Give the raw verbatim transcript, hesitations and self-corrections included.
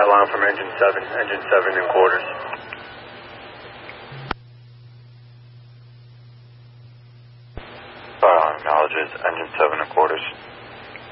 alarm from engine seven, engine seven and quarters. Fire alarm acknowledges engine seven and quarters.